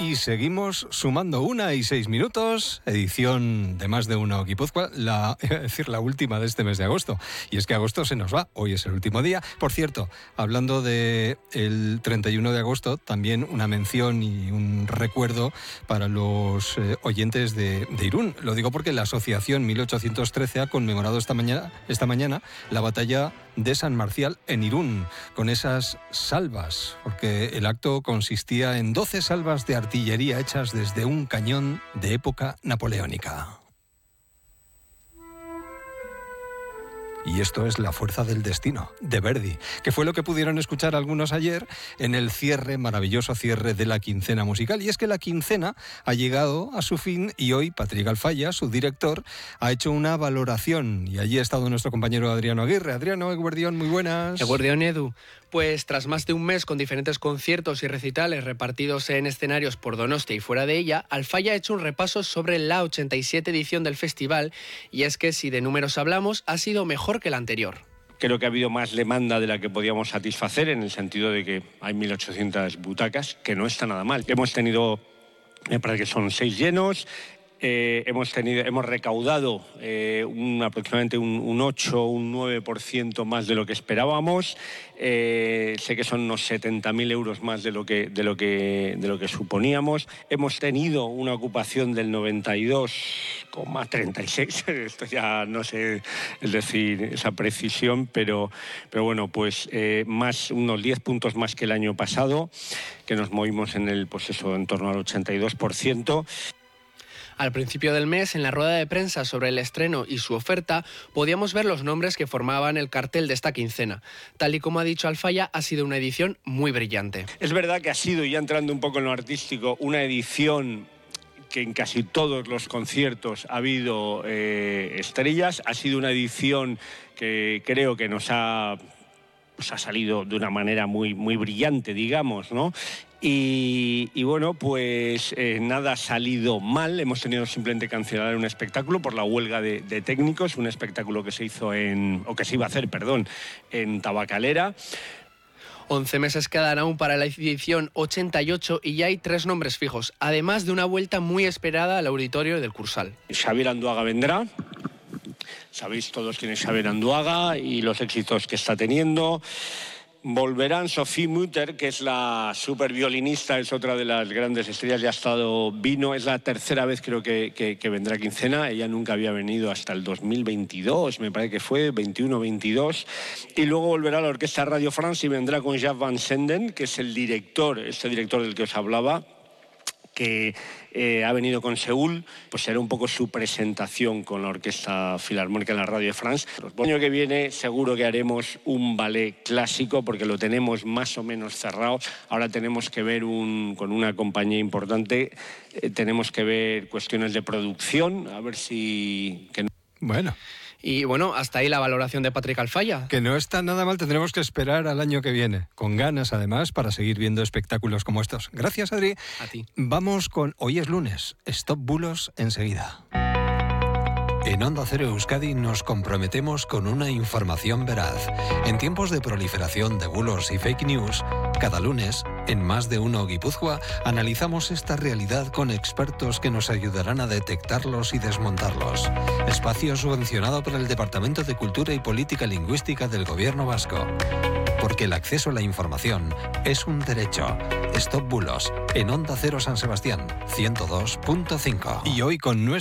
Y seguimos sumando 1:06, edición de Más de Uno Guipúzcoa, la última de este mes de agosto. Y es que agosto se nos va, hoy es el último día. Por cierto, hablando del 31 de agosto, también una mención y un recuerdo para los oyentes de Irún. Lo digo porque la asociación 1813 ha conmemorado esta mañana la batalla de San Marcial en Irún, con esas salvas, porque el acto consistía en 12 salvas de artillería hechas desde un cañón de época napoleónica. Y esto es La fuerza del destino, de Verdi, que fue lo que pudieron escuchar algunos ayer en el maravilloso cierre de la quincena musical. Y es que la quincena ha llegado a su fin y hoy Patrick Alfaya, su director, ha hecho una valoración. Y allí ha estado nuestro compañero Adriano Aguirre. Adriano, Eguerdión, muy buenas. Eguerdión, Edu. Pues tras más de un mes con diferentes conciertos y recitales repartidos en escenarios por Donostia y fuera de ella, Alfaya ha hecho un repaso sobre la 87 edición del festival, y es que si de números hablamos, ha sido mejor que la anterior. Creo que ha habido más demanda de la que podíamos satisfacer, en el sentido de que hay 1.800 butacas, que no está nada mal. Hemos tenido, me parece que son 6 llenos. Hemos recaudado aproximadamente un 8 o un 9% más de lo que esperábamos. Sé que son unos 70.000 euros más de lo que suponíamos. Hemos tenido una ocupación del 92,36. Esto ya no sé decir esa precisión, pero bueno, pues unos 10 puntos más que el año pasado, que nos movimos en torno al 82%. Al principio del mes, en la rueda de prensa sobre el estreno y su oferta, podíamos ver los nombres que formaban el cartel de esta quincena. Tal y como ha dicho Alfaya, ha sido una edición muy brillante. Es verdad que ha sido, ya entrando un poco en lo artístico, una edición que en casi todos los conciertos ha habido estrellas. Ha sido una edición que creo que nos ha salido de una manera muy, muy brillante, digamos, ¿no? Y bueno, pues nada ha salido mal. Hemos tenido simplemente que cancelar un espectáculo por la huelga de técnicos, un espectáculo que se iba a hacer, en Tabacalera. 11 meses quedan aún para la edición 88 y ya hay 3 nombres fijos, además de una vuelta muy esperada al auditorio del Cursal. Xavier Anduaga vendrá. Sabéis todos quién es Xavier Anduaga y los éxitos que está teniendo. Volverán Sophie Mutter, que es la superviolinista, es otra de las grandes estrellas, ya vino, es la tercera vez creo que vendrá a quincena. Ella nunca había venido hasta el 2022, me parece que fue 21-22. Y luego volverá la Orquesta Radio France y vendrá con Jaap van Senden, que es el director del que os hablaba, que ha venido con Seúl. Pues será un poco su presentación con la Orquesta Filarmónica en la Radio de France. El año que viene seguro que haremos un ballet clásico, porque lo tenemos más o menos cerrado. Ahora tenemos que ver con una compañía importante, tenemos que ver cuestiones de producción, a ver si... Bueno. Y bueno, hasta ahí la valoración de Patrick Alfaya. Que no está nada mal, tendremos que esperar al año que viene, con ganas además, para seguir viendo espectáculos como estos. Gracias, Adri. A ti. Vamos con Hoy es lunes, Stop Bulos enseguida. En Onda Cero Euskadi nos comprometemos con una información veraz. En tiempos de proliferación de bulos y fake news, cada lunes, en Más de Uno Guipúzcoa, analizamos esta realidad con expertos que nos ayudarán a detectarlos y desmontarlos. Espacio subvencionado por el Departamento de Cultura y Política Lingüística del Gobierno Vasco. Porque el acceso a la información es un derecho. Stop Bulos, en Onda Cero San Sebastián, 102.5. Y hoy con nuestro